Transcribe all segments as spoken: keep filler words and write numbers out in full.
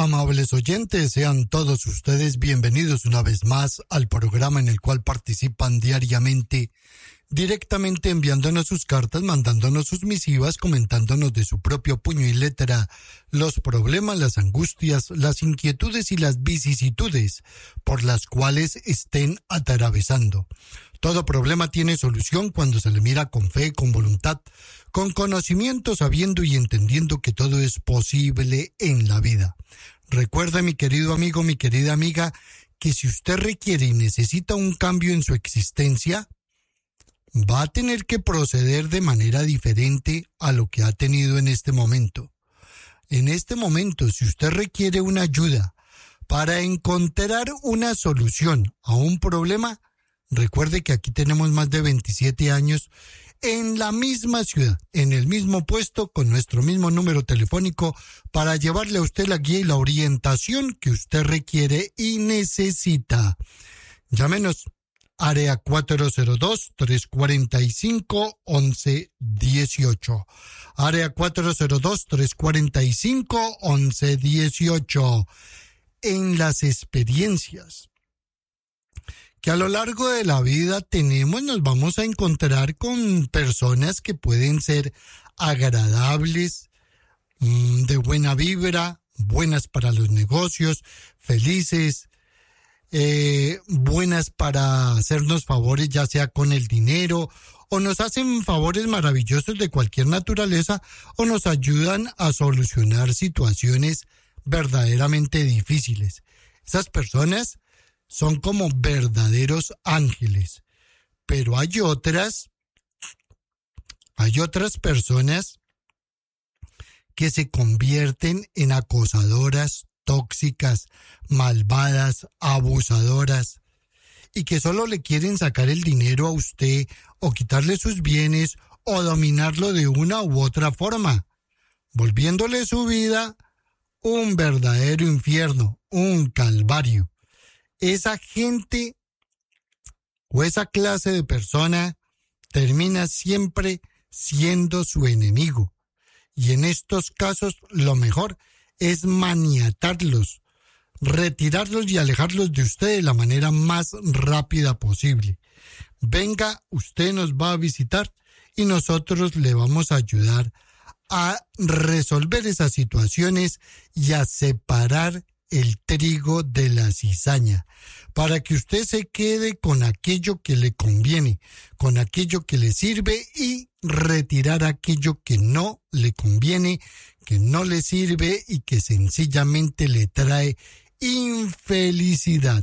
Amables oyentes, sean todos ustedes bienvenidos una vez más al programa en el cual participan diariamente, directamente enviándonos sus cartas, mandándonos sus misivas, comentándonos de su propio puño y letra los problemas, las angustias, las inquietudes y las vicisitudes por las cuales estén atravesando. Todo problema tiene solución cuando se le mira con fe, con voluntad, con conocimiento, sabiendo y entendiendo que todo es posible en la vida. Recuerda, mi querido amigo, mi querida amiga, que si usted requiere y necesita un cambio en su existencia, va a tener que proceder de manera diferente a lo que ha tenido en este momento. En este momento, si usted requiere una ayuda para encontrar una solución a un problema, recuerde que aquí tenemos más de veintisiete años en la misma ciudad, en el mismo puesto, con nuestro mismo número telefónico, para llevarle a usted la guía y la orientación que usted requiere y necesita. Llámenos, área cuatro cero dos, tres cuatro cinco, once dieciocho. Área cuatro cero dos, tres cuatro cinco, once dieciocho. En las experiencias que a lo largo de la vida tenemos, nos vamos a encontrar con personas que pueden ser agradables, de buena vibra, buenas para los negocios, felices, eh, buenas para hacernos favores, ya sea con el dinero, o nos hacen favores maravillosos de cualquier naturaleza, o nos ayudan a solucionar situaciones verdaderamente difíciles. Esas personas son como verdaderos ángeles, pero hay otras, hay otras personas que se convierten en acosadoras, tóxicas, malvadas, abusadoras, y que solo le quieren sacar el dinero a usted, o quitarle sus bienes, o dominarlo de una u otra forma, volviéndole su vida un verdadero infierno, un calvario. Esa gente o esa clase de persona termina siempre siendo su enemigo. Y en estos casos lo mejor es maniatarlos, retirarlos y alejarlos de usted de la manera más rápida posible. Venga, usted nos va a visitar y nosotros le vamos a ayudar a resolver esas situaciones y a separar el trigo de la cizaña, para que usted se quede con aquello que le conviene, con aquello que le sirve, y retirar aquello que no le conviene, que no le sirve y que sencillamente le trae infelicidad,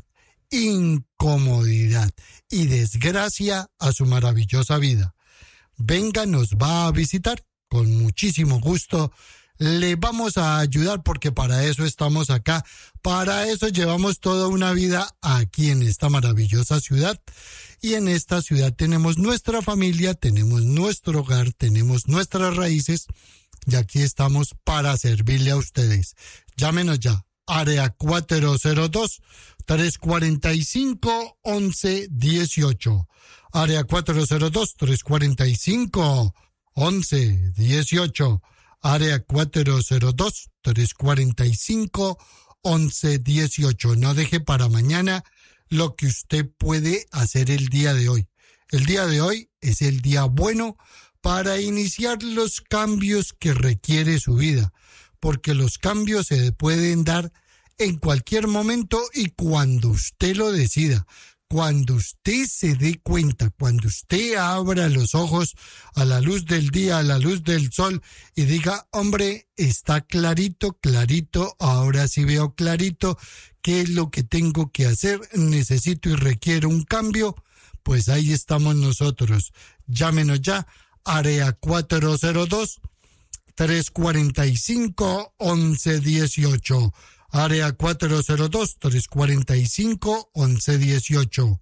incomodidad y desgracia a su maravillosa vida. Venga, nos va a visitar, con muchísimo gusto le vamos a ayudar, porque para eso estamos acá, para eso llevamos toda una vida aquí en esta maravillosa ciudad, y en esta ciudad tenemos nuestra familia, tenemos nuestro hogar, tenemos nuestras raíces, y aquí estamos para servirle a ustedes. Llámenos ya, área cuatro cero dos, tres cuatro cinco, once dieciocho, área cuatro cero dos, tres cuatro cinco, once dieciocho, área cuatro cero dos, tres cuatro cinco, once dieciocho. No deje para mañana lo que usted puede hacer el día de hoy. El día de hoy es el día bueno para iniciar los cambios que requiere su vida, porque los cambios se pueden dar en cualquier momento y cuando usted lo decida. Cuando usted se dé cuenta, cuando usted abra los ojos a la luz del día, a la luz del sol, y diga, hombre, está clarito, clarito, ahora sí veo clarito qué es lo que tengo que hacer, necesito y requiero un cambio, pues ahí estamos nosotros. Llámenos ya, área cuatro cero dos, tres cuatro cinco, once dieciocho. Área cuatro cero dos, tres cuatro cinco, once dieciocho.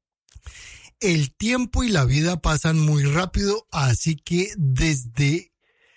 El tiempo y la vida pasan muy rápido, así que desde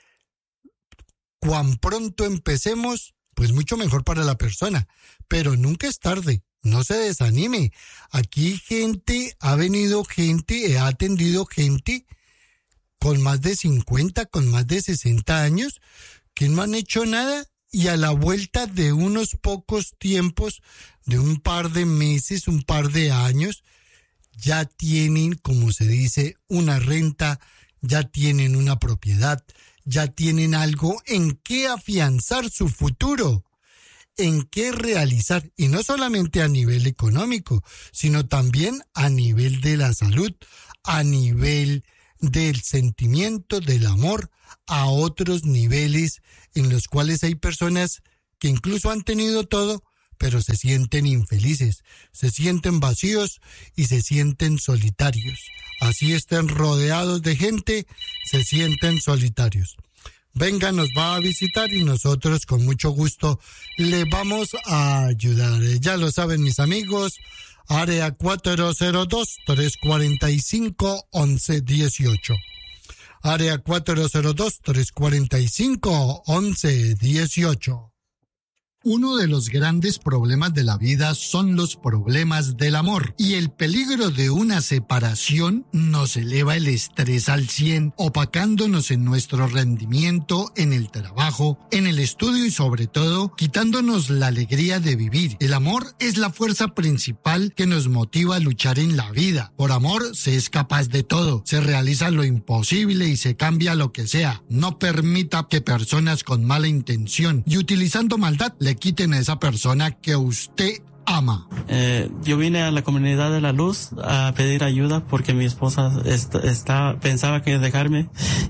cuán pronto empecemos, pues mucho mejor para la persona. Pero nunca es tarde, no se desanime. Aquí gente, ha venido gente, he atendido gente con más de cincuenta, con más de sesenta años, que no han hecho nada y a la vuelta de unos pocos tiempos, de un par de meses, un par de años, ya tienen, como se dice, una renta, ya tienen una propiedad, ya tienen algo en qué afianzar su futuro, en qué realizar, y no solamente a nivel económico, sino también a nivel de la salud, a nivel del sentimiento, del amor, a otros niveles en los cuales hay personas que incluso han tenido todo, pero se sienten infelices, se sienten vacíos y se sienten solitarios. Así estén rodeados de gente, se sienten solitarios. Venga, nos va a visitar y nosotros con mucho gusto le vamos a ayudar. Ya lo saben mis amigos, área cuatro cero dos, tres cuatro cinco, once dieciocho. Área cuatro cero dos, tres cuatro cinco, once dieciocho. Uno de los grandes problemas de la vida son los problemas del amor, y el peligro de una separación nos eleva el estrés al cien, opacándonos en nuestro rendimiento, en el trabajo, en el estudio y sobre todo quitándonos la alegría de vivir. El amor es la fuerza principal que nos motiva a luchar en la vida. Por amor se es capaz de todo, se realiza lo imposible y se cambia lo que sea. No permita que personas con mala intención y utilizando maldad le quiten a esa persona que usted ama. Eh, yo vine a la comunidad de la luz a pedir ayuda porque mi esposa está, está pensaba que dejarme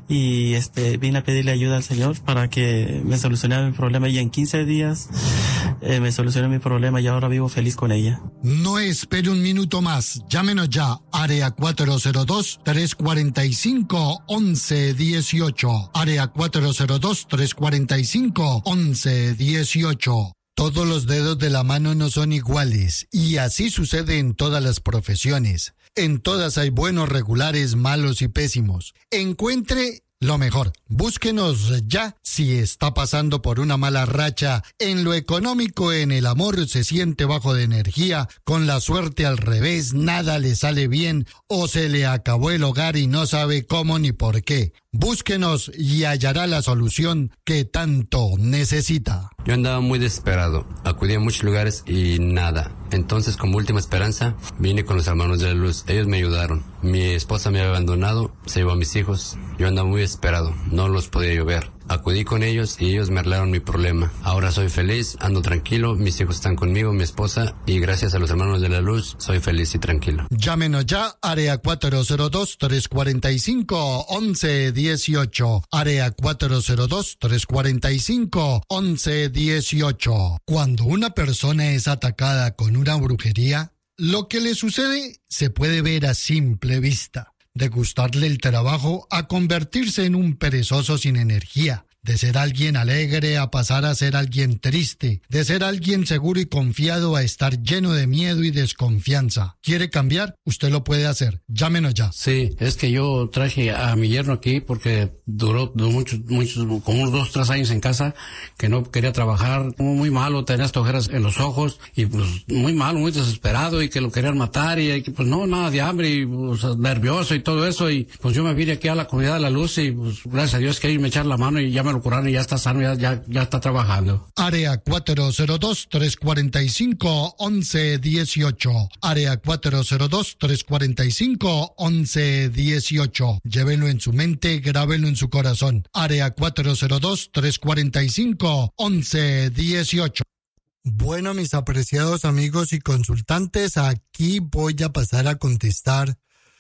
y este vine a pedirle ayuda al Señor para que me solucionara mi problema y en quince días eh, me solucionó mi problema y ahora vivo feliz con ella. No espere un minuto más, llámenos ya, área cuatro cero dos, tres cuatro cinco, once dieciocho, área cuatro cero dos, tres cuatro cinco, once dieciocho. Todos los dedos de la mano no son iguales, y así sucede en todas las profesiones. En todas hay buenos, regulares, malos y pésimos. Encuentre lo mejor. Búsquenos ya si está pasando por una mala racha. En lo económico, en el amor, se siente bajo de energía, con la suerte al revés, nada le sale bien o se le acabó el hogar y no sabe cómo ni por qué. Búsquenos y hallará la solución que tanto necesita. Yo andaba muy desesperado, acudí a muchos lugares y nada. Entonces, como última esperanza, vine con los hermanos de la luz. Ellos me ayudaron. Mi esposa me había abandonado, se llevó a mis hijos. Yo andaba muy desesperado, no los podía yo ver. Acudí con ellos y ellos me arreglaron mi problema. Ahora soy feliz, ando tranquilo, mis hijos están conmigo, mi esposa, y gracias a los hermanos de la luz, soy feliz y tranquilo. Llámenos ya, área cuatro cero dos, tres cuatro cinco, once dieciocho. Área cuatro cero dos, tres cuatro cinco, once dieciocho. Cuando una persona es atacada con una brujería, lo que le sucede se puede ver a simple vista. De gustarle el trabajo a convertirse en un perezoso sin energía, de ser alguien alegre a pasar a ser alguien triste, de ser alguien seguro y confiado a estar lleno de miedo y desconfianza. ¿Quiere cambiar? Usted lo puede hacer. Llámenos ya. Sí, es que yo traje a mi yerno aquí porque duró, duró muchos, muchos, como unos dos, tres años en casa, que no quería trabajar, muy malo, tenía estas ojeras en los ojos y pues muy malo, muy desesperado y que lo querían matar y que pues no, nada de hambre y pues, nervioso y todo eso y pues yo me vine aquí a la comunidad de la luz y pues gracias a Dios que me echar la mano y ya me lo curaron y ya está sano, ya, ya, ya está trabajando. Área cuatro cero dos, tres cuatro cinco, once dieciocho. Área cuatro cero dos, tres cuatro cinco, once dieciocho. Llévenlo en su mente, grábenlo en su corazón. Área cuatro cero dos, tres cuatro cinco, once dieciocho. Bueno, mis apreciados amigos y consultantes, aquí voy a pasar a contestar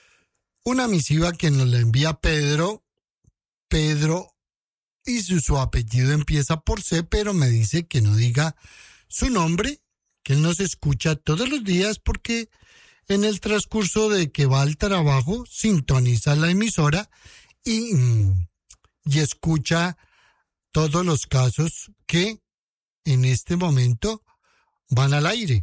una misiva que nos la envía Pedro. Pedro y su, su apellido empieza por C, pero me dice que no diga su nombre, que él nos escucha todos los días porque en el transcurso de que va al trabajo sintoniza la emisora y, y escucha todos los casos que en este momento van al aire.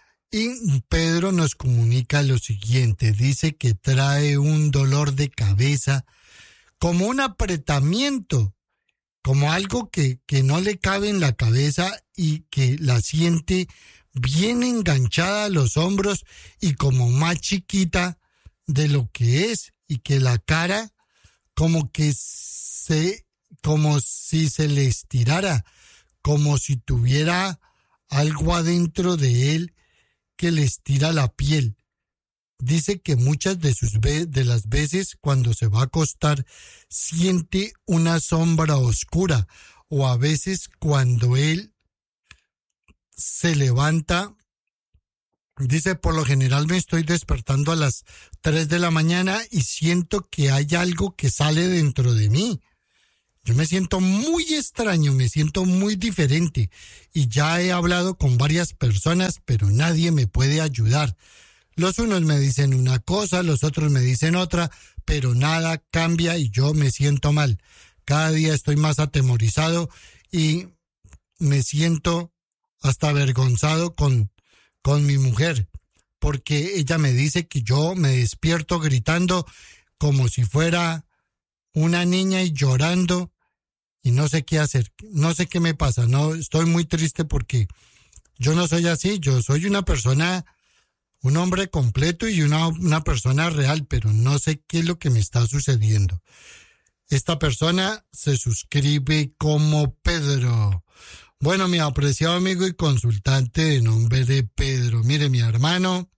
Y Pedro nos comunica lo siguiente, dice que trae un dolor de cabeza como un apretamiento, como algo que, que no le cabe en la cabeza y que la siente bien enganchada a los hombros y como más chiquita de lo que es, y que la cara como que se, como si se le estirara, como si tuviera algo adentro de él que le estira la piel. Dice que muchas de sus ve- de las veces cuando se va a acostar siente una sombra oscura, o a veces cuando él se levanta, dice, por lo general me estoy despertando a las tres de la mañana y siento que hay algo que sale dentro de mí. Yo me siento muy extraño, me siento muy diferente y ya he hablado con varias personas, pero nadie me puede ayudar. Los unos me dicen una cosa, los otros me dicen otra, pero nada cambia y yo me siento mal. Cada día estoy más atemorizado y me siento hasta avergonzado con, con mi mujer, porque ella me dice que yo me despierto gritando como si fuera una niña y llorando y no sé qué hacer, no sé qué me pasa, no, estoy muy triste porque yo no soy así, yo soy una persona, un hombre completo y una, una persona real, pero no sé qué es lo que me está sucediendo. Esta persona se suscribe como Pedro. Bueno, mi apreciado amigo y consultante de nombre de Pedro, mire mi hermano,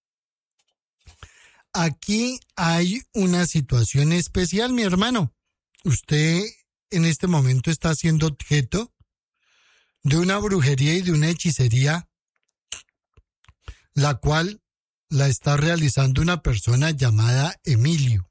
aquí hay una situación especial, mi hermano. Usted en este momento está siendo objeto de una brujería y de una hechicería, la cual la está realizando una persona llamada Emilio.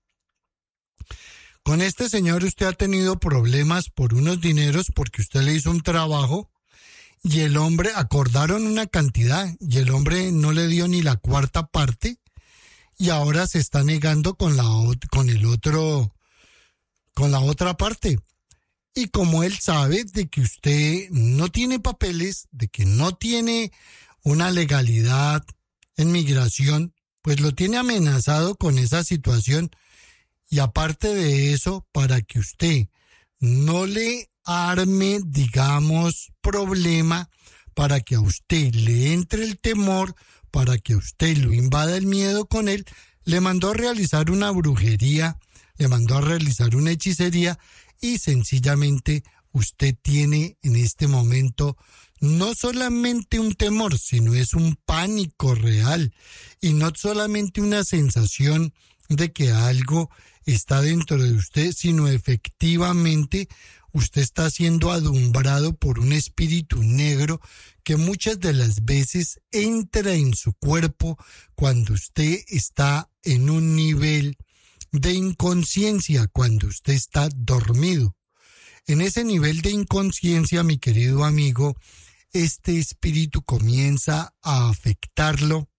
Con este señor usted ha tenido problemas por unos dineros porque usted le hizo un trabajo y el hombre, acordaron una cantidad y el hombre no le dio ni la cuarta parte y ahora se está negando con la con el otro, con la otra parte. Y como él sabe de que usted no tiene papeles, de que no tiene una legalidad en migración, pues lo tiene amenazado con esa situación. Y aparte de eso, para que usted no le arme, digamos, problema, para que a usted le entre el temor, para que a usted lo invada el miedo con él, le mandó a realizar una brujería, le mandó a realizar una hechicería y sencillamente usted tiene en este momento no solamente un temor, sino es un pánico real y no solamente una sensación de que algo está dentro de usted, sino efectivamente usted está siendo adumbrado por un espíritu negro que muchas de las veces entra en su cuerpo cuando usted está en un nivel de inconsciencia, cuando usted está dormido. En ese nivel de inconsciencia, mi querido amigo, este espíritu comienza a afectarlo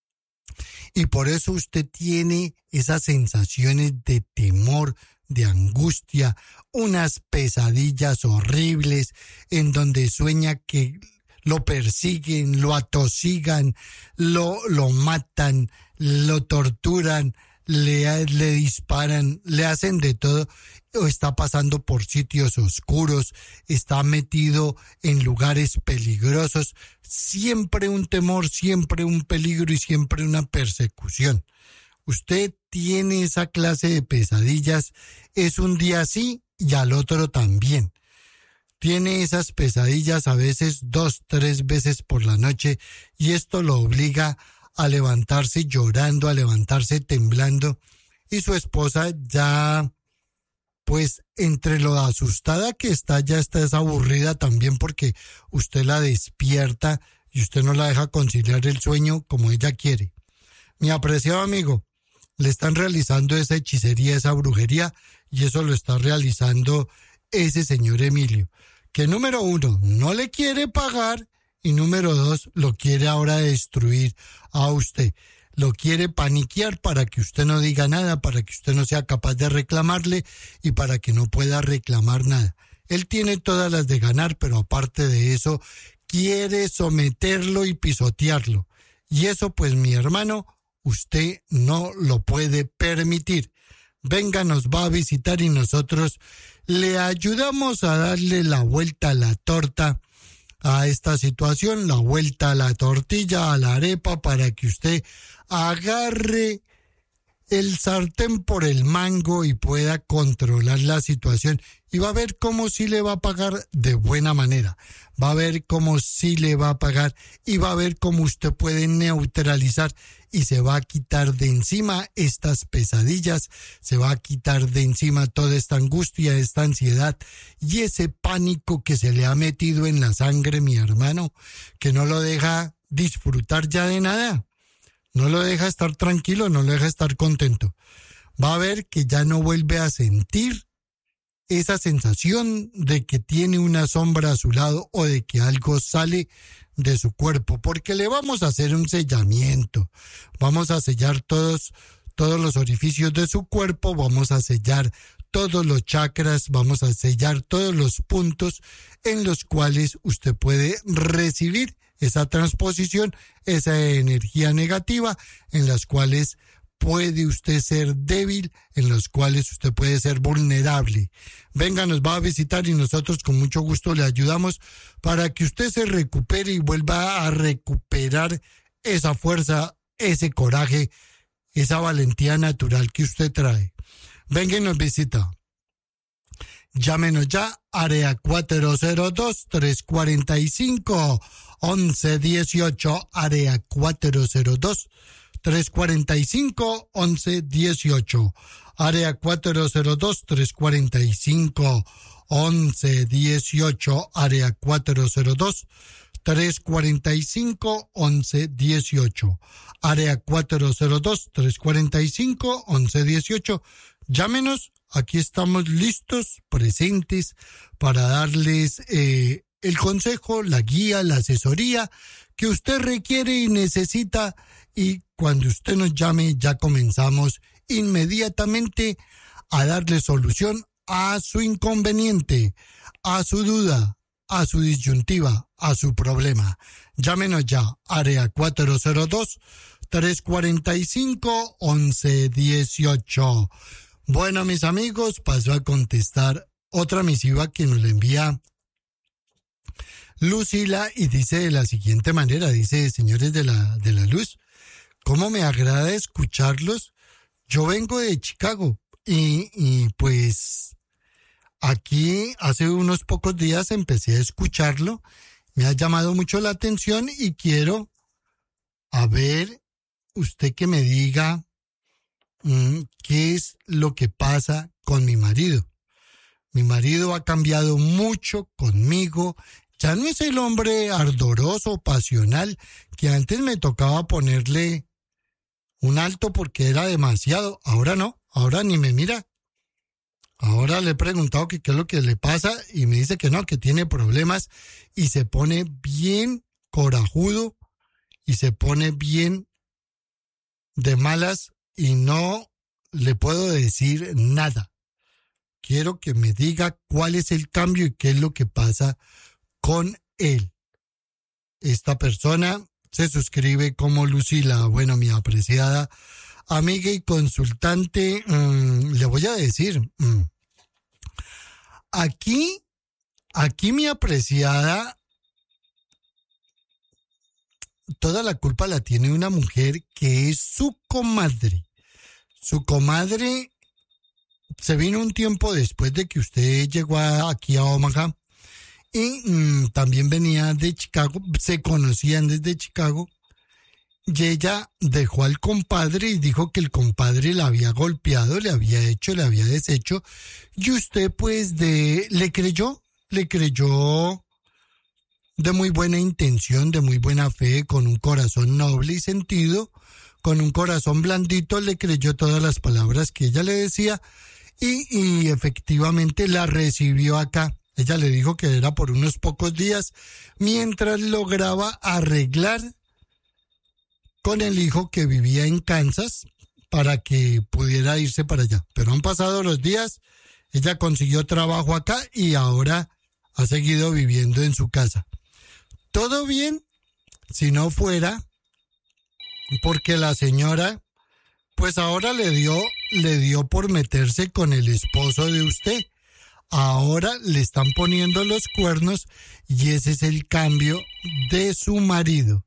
y por eso usted tiene esas sensaciones de temor, de angustia, unas pesadillas horribles en donde sueña que lo persiguen, lo atosigan, lo, lo matan, lo torturan, le, le disparan, le hacen de todo, o está pasando por sitios oscuros, está metido en lugares peligrosos, siempre un temor, siempre un peligro y siempre una persecución. Usted tiene esa clase de pesadillas, es un día sí y al otro también. Tiene esas pesadillas a veces dos, tres veces por la noche y esto lo obliga a levantarse llorando, a levantarse temblando y su esposa ya, pues entre lo asustada que está, ya está es aburrida también porque usted la despierta y usted no la deja conciliar el sueño como ella quiere. Mi apreciado amigo, le están realizando esa hechicería, esa brujería y eso lo está realizando ese señor Emilio, que número uno, no le quiere pagar y número dos, lo quiere ahora destruir a usted. Lo quiere paniquear para que usted no diga nada, para que usted no sea capaz de reclamarle y para que no pueda reclamar nada. Él tiene todas las de ganar, pero aparte de eso, quiere someterlo y pisotearlo. Y eso, pues, mi hermano, usted no lo puede permitir. Venga, nos va a visitar y nosotros le ayudamos a darle la vuelta a la torta a esta situación, la vuelta a la tortilla, a la arepa, para que usted agarre el sartén por el mango y pueda controlar la situación. Y va a ver cómo sí le va a pagar de buena manera. Va a ver cómo sí le va a pagar y va a ver cómo usted puede neutralizar y se va a quitar de encima estas pesadillas, se va a quitar de encima toda esta angustia, esta ansiedad y ese pánico que se le ha metido en la sangre, mi hermano, que no lo deja disfrutar ya de nada. No lo deja estar tranquilo, no lo deja estar contento. Va a ver que ya no vuelve a sentir esa sensación de que tiene una sombra a su lado o de que algo sale de su cuerpo, porque le vamos a hacer un sellamiento. Vamos a sellar todos, todos los orificios de su cuerpo, vamos a sellar todos los chakras, vamos a sellar todos los puntos en los cuales usted puede recibir esa transposición, esa energía negativa, en las cuales puede usted ser débil, en las cuales usted puede ser vulnerable. Venga, nos va a visitar y nosotros con mucho gusto le ayudamos para que usted se recupere y vuelva a recuperar esa fuerza, ese coraje, esa valentía natural que usted trae. Venga y nos visita. Llámenos ya, área cuatro cero dos, tres cuatro cinco, once dieciocho, área cuatro cero dos, tres cuatro cinco, once dieciocho, área cuatro cero dos, tres cuatro cinco, once dieciocho, área cuatro cero dos, tres cuatro cinco, once dieciocho, área cuatro cero dos, tres cuatro cinco, once dieciocho. Llámenos. Aquí estamos listos, presentes, para darles eh, el consejo, la guía, la asesoría que usted requiere y necesita. Y cuando usted nos llame, ya comenzamos inmediatamente a darle solución a su inconveniente, a su duda, a su disyuntiva, a su problema. Llámenos ya, área cuatro cero dos, tres cuatro cinco, once dieciocho. Bueno, mis amigos, paso a contestar otra misiva que nos la envía Lucila y dice de la siguiente manera, dice, señores de la, de la luz, ¿cómo me agrada escucharlos? Yo vengo de Chicago y, y pues aquí hace unos pocos días empecé a escucharlo, me ha llamado mucho la atención y quiero, a ver, usted que me diga ¿qué es lo que pasa con mi marido? Mi marido ha cambiado mucho conmigo. Ya no es el hombre ardoroso, pasional, que antes me tocaba ponerle un alto porque era demasiado. Ahora no, ahora ni me mira. Ahora le he preguntado que qué es lo que le pasa y me dice que no, que tiene problemas y se pone bien corajudo y se pone bien de malas. Y no le puedo decir nada. Quiero que me diga cuál es el cambio y qué es lo que pasa con él. Esta persona se suscribe como Lucila. Bueno, mi apreciada amiga y consultante, mmm, le voy a decir, mmm, aquí, aquí mi apreciada, toda la culpa la tiene una mujer que es su comadre. Su comadre se vino un tiempo después de que usted llegó a, aquí a Omaha y mmm, también venía de Chicago, se conocían desde Chicago y ella dejó al compadre y dijo que el compadre la había golpeado, le había hecho, le había deshecho y usted pues de le creyó, le creyó de muy buena intención, de muy buena fe, con un corazón noble y sentido, con un corazón blandito, le creyó todas las palabras que ella le decía y, y efectivamente la recibió acá. Ella le dijo que era por unos pocos días mientras lograba arreglar con el hijo que vivía en Kansas para que pudiera irse para allá. Pero han pasado los días, ella consiguió trabajo acá y ahora ha seguido viviendo en su casa. Todo bien si no fuera porque la señora pues ahora le dio le dio por meterse con el esposo de usted. Ahora le están poniendo los cuernos y ese es el cambio de su marido.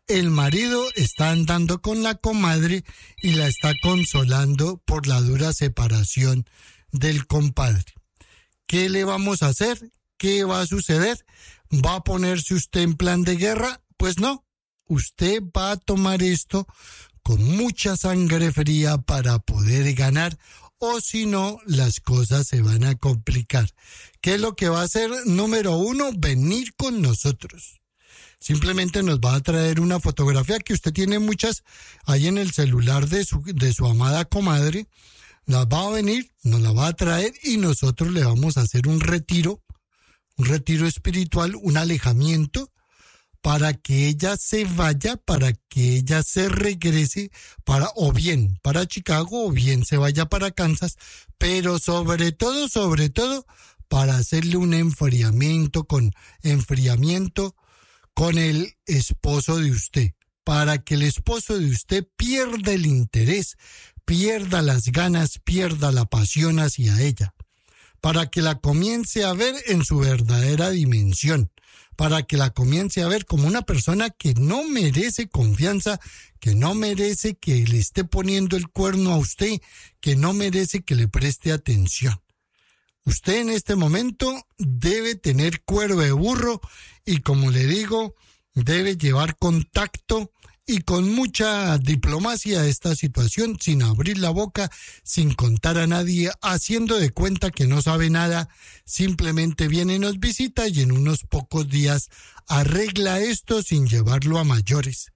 el marido está andando con la comadre y la está consolando por la dura separación del compadre. ¿Qué le vamos a hacer? ¿Qué va a suceder? ¿Va a ponerse usted en plan de guerra? Pues no, usted va a tomar esto con mucha sangre fría para poder ganar, o si no, las cosas se van a complicar. ¿Qué es lo que va a hacer? Número uno, venir con nosotros. Simplemente nos va a traer una fotografía, que usted tiene muchas ahí en el celular de su, de su amada comadre. Las va a venir, nos la va a traer y nosotros le vamos a hacer un retiro, un retiro espiritual, un alejamiento, para que ella se vaya, para que ella se regrese, para, o bien para Chicago, o bien se vaya para Kansas, pero sobre todo, sobre todo, para hacerle un enfriamiento con, enfriamiento con el esposo de usted, para que el esposo de usted pierda el interés, pierda las ganas, pierda la pasión hacia ella, para que la comience a ver en su verdadera dimensión, para que la comience a ver como una persona que no merece confianza, que no merece que le esté poniendo el cuerno a usted, que no merece que le preste atención. Usted en este momento debe tener cuero de burro y, como le digo, debe llevar contacto y con mucha diplomacia esta situación, sin abrir la boca, sin contar a nadie, haciendo de cuenta que no sabe nada, simplemente viene y nos visita y en unos pocos días arregla esto sin llevarlo a mayores.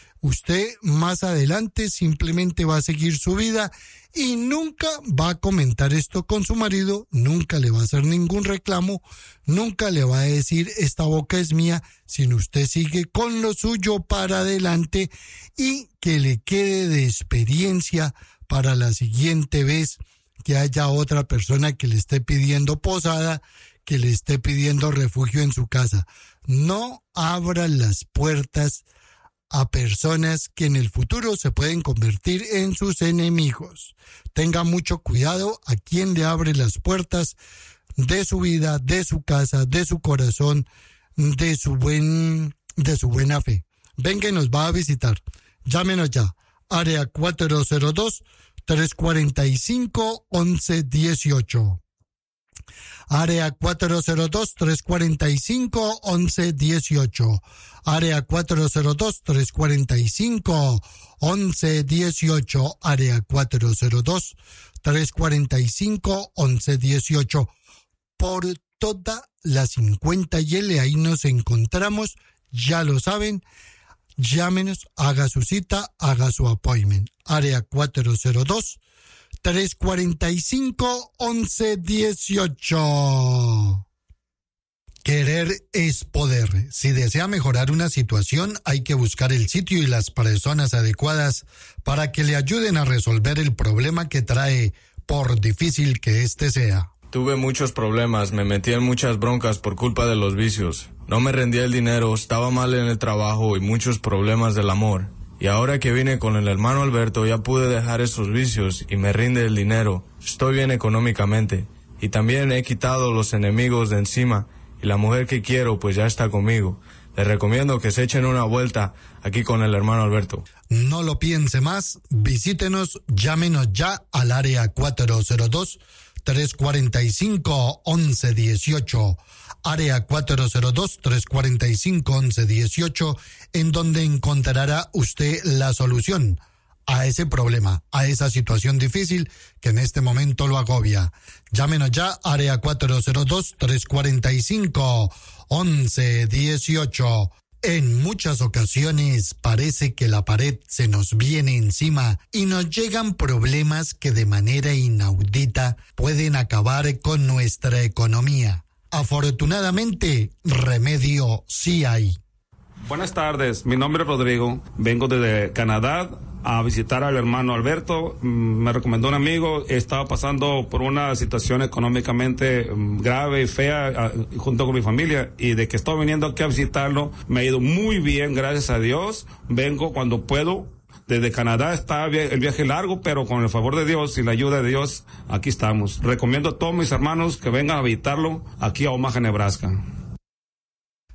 Usted más adelante simplemente va a seguir su vida y nunca va a comentar esto con su marido, nunca le va a hacer ningún reclamo, nunca le va a decir esta boca es mía, sino usted sigue con lo suyo para adelante y que le quede de experiencia para la siguiente vez que haya otra persona que le esté pidiendo posada, que le esté pidiendo refugio en su casa. No abra las puertas a personas que en el futuro se pueden convertir en sus enemigos. Tenga mucho cuidado a quien le abre las puertas de su vida, de su casa, de su corazón, de su buen, de su buena fe. Venga y nos va a visitar. Llámenos ya. Área cuatro cero dos, tres cuatro cinco, once dieciocho. Área cuatro cero dos, tres cuatro cinco, once dieciocho. Área cuatro cero dos, tres cuatro cinco, once dieciocho. Área cuatro cero dos, tres cuatro cinco, once dieciocho. Por toda la cincuenta y L, ahí nos encontramos, ya lo saben. Llámenos, haga su cita, haga su appointment. Área cuatro cero dos, tres cuatro cinco, once dieciocho. Querer es poder. Si desea mejorar una situación, hay que buscar el sitio y las personas adecuadas para que le ayuden a resolver el problema que trae, por difícil que éste sea. Tuve muchos problemas, me metí en muchas broncas por culpa de los vicios. No me rendía el dinero, estaba mal en el trabajo y muchos problemas del amor. Y ahora que vine con el hermano Alberto ya pude dejar esos vicios y me rinde el dinero. Estoy bien económicamente. Y también he quitado los enemigos de encima y la mujer que quiero pues ya está conmigo. Les recomiendo que se echen una vuelta aquí con el hermano Alberto. No lo piense más, visítenos, llámenos ya al área cuatro cero dos, tres cuatro cinco, once dieciocho. Área cuatro cero dos, tres cuatro cinco, once dieciocho, en donde encontrará usted la solución a ese problema, a esa situación difícil que en este momento lo agobia. Llámenos ya, área cuatro cero dos, tres cuatro cinco, once dieciocho. En muchas ocasiones parece que la pared se nos viene encima y nos llegan problemas que de manera inaudita pueden acabar con nuestra economía. Afortunadamente, remedio sí hay. Buenas tardes, mi nombre es Rodrigo, vengo desde Canadá a visitar al hermano Alberto. Me recomendó un amigo, estaba pasando por una situación económicamente grave y fea junto con mi familia, y de que estoy viniendo aquí a visitarlo me ha ido muy bien, gracias a Dios. Vengo cuando puedo. Desde Canadá está el viaje largo, pero con el favor de Dios y la ayuda de Dios, aquí estamos. Recomiendo a todos mis hermanos que vengan a visitarlo aquí a Omaha, Nebraska.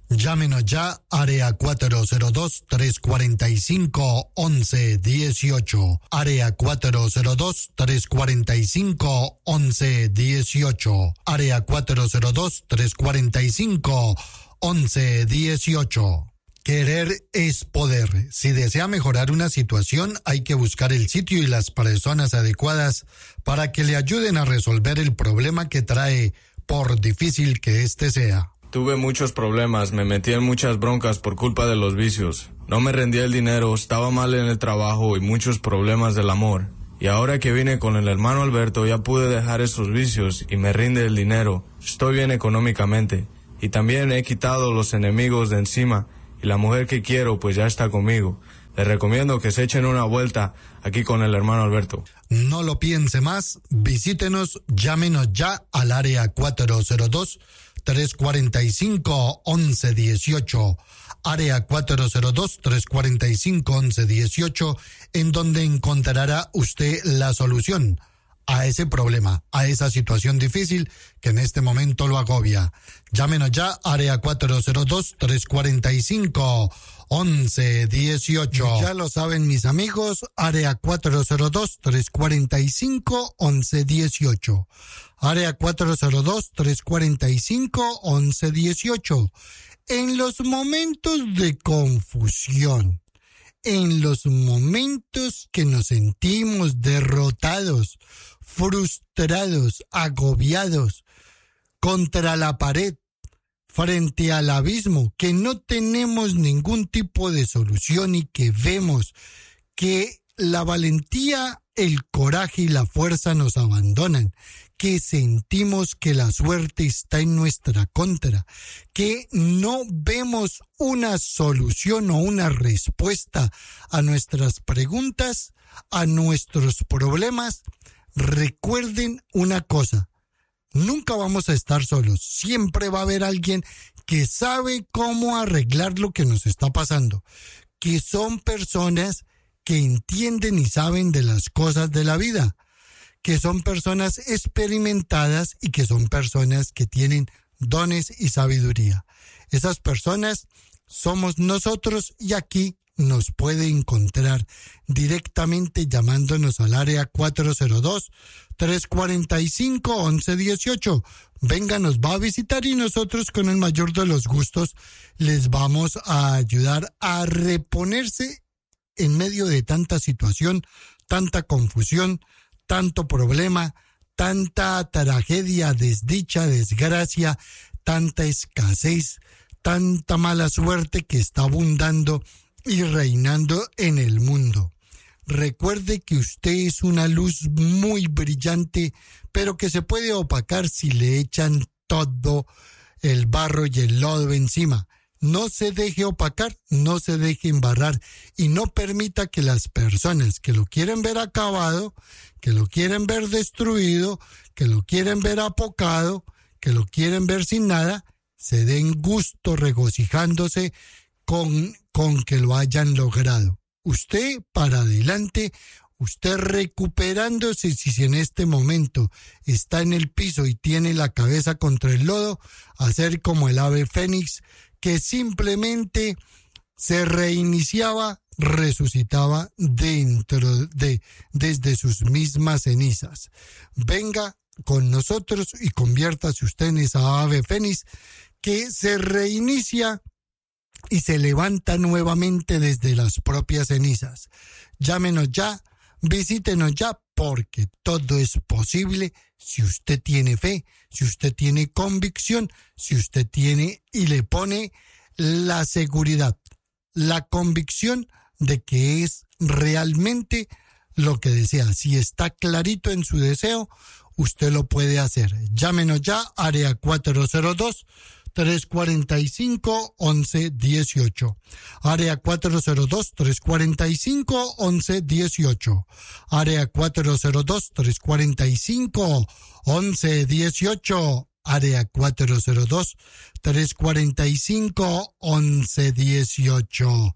Llámenos ya, área cuatro cero dos, tres cuatro cinco, once dieciocho. Área cuatro cero dos, tres cuatro cinco, once dieciocho. Área cuatro cero dos, tres cuatro cinco, once dieciocho. Querer es poder. Si desea mejorar una situación, hay que buscar el sitio y las personas adecuadas para que le ayuden a resolver el problema que trae, por difícil que éste sea. Tuve muchos problemas, me metí en muchas broncas por culpa de los vicios. No me rendía el dinero, estaba mal en el trabajo y muchos problemas del amor. Y ahora que vine con el hermano Alberto ya pude dejar esos vicios y me rinde el dinero. Estoy bien económicamente. Y también he quitado los enemigos de encima. Y la mujer que quiero pues ya está conmigo. Les recomiendo que se echen una vuelta aquí con el hermano Alberto. No lo piense más, visítenos, llámenos ya al área cuatro cero dos, tres cuatro cinco, once dieciocho. Área cuatro cero dos, tres cuatro cinco, once dieciocho, en donde encontrará usted la solución a ese problema, a esa situación difícil que en este momento lo agobia. Llámenos ya, área cuatro cero dos, tres cuatro cinco, once dieciocho. Ya lo saben mis amigos, área cuatro cero dos, tres cuatro cinco, once dieciocho. Área cuatro cero dos, tres cuatro cinco, once dieciocho. En los momentos de confusión, en los momentos que nos sentimos derrotados, frustrados, agobiados, contra la pared, frente al abismo, que no tenemos ningún tipo de solución y que vemos que la valentía, el coraje y la fuerza nos abandonan, que sentimos que la suerte está en nuestra contra, que no vemos una solución o una respuesta a nuestras preguntas, a nuestros problemas. Recuerden una cosa, nunca vamos a estar solos, siempre va a haber alguien que sabe cómo arreglar lo que nos está pasando, que son personas que entienden y saben de las cosas de la vida, que son personas experimentadas y que son personas que tienen dones y sabiduría. Esas personas somos nosotros y aquí nos puede encontrar directamente llamándonos al área cuatro cero dos, tres cuatro cinco, once dieciocho. Venga, nos va a visitar y nosotros con el mayor de los gustos les vamos a ayudar a reponerse en medio de tanta situación, tanta confusión, tanto problema, tanta tragedia, desdicha, desgracia, tanta escasez, tanta mala suerte que está abundando y reinando en el mundo. Recuerde que usted es una luz muy brillante, pero que se puede opacar si le echan todo el barro y el lodo encima. No se deje opacar, no se deje embarrar y no permita que las personas que lo quieren ver acabado, que lo quieren ver destruido, que lo quieren ver apocado, que lo quieren ver sin nada, se den gusto regocijándose con, con que lo hayan logrado. Usted para adelante, usted recuperándose, si en este momento está en el piso y tiene la cabeza contra el lodo, hacer como el ave fénix, que simplemente se reiniciaba, resucitaba dentro de, desde sus mismas cenizas. Venga con nosotros y conviértase usted en esa ave fénix que se reinicia y se levanta nuevamente desde las propias cenizas. Llámenos ya, visítenos ya, porque todo es posible si usted tiene fe, si usted tiene convicción, si usted tiene y le pone la seguridad, la convicción de que es realmente lo que desea. Si está clarito en su deseo, usted lo puede hacer. Llámenos ya, área cuatro cero dos, tres cuatro cinco, once dieciocho. Área cuatro cero dos, tres cuatro cinco, once dieciocho. Área cuatro cero dos, tres cuatro cinco, once dieciocho. Área cuatro cero dos, tres cuatro cinco, once dieciocho.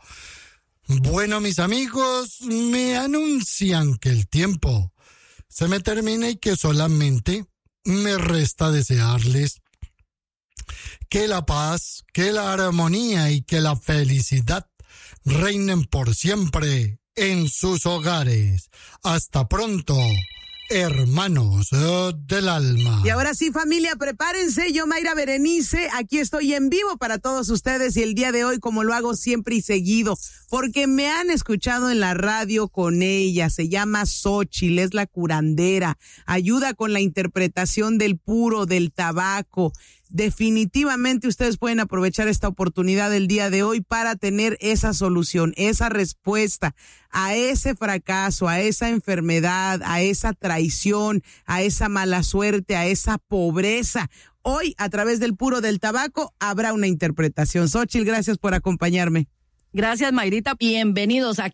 Bueno, mis amigos, me anuncian que el tiempo se me termina y que solamente me resta desearles Que la paz, que la armonía y que la felicidad reinen por siempre en sus hogares. Hasta pronto, hermanos del alma. Y ahora sí, familia, prepárense. Yo, Mayra Berenice, aquí estoy en vivo para todos ustedes y el día de hoy, como lo hago siempre y seguido, porque me han escuchado en la radio con ella. Se llama Xóchitl, es la curandera, ayuda con la interpretación del puro, del tabaco. Definitivamente ustedes pueden aprovechar esta oportunidad del día de hoy para tener esa solución, esa respuesta a ese fracaso, a esa enfermedad, a esa traición, a esa mala suerte, a esa pobreza. Hoy, a través del puro del tabaco, habrá una interpretación. Xóchitl, gracias por acompañarme. Gracias, Mayrita. Bienvenidos aquí.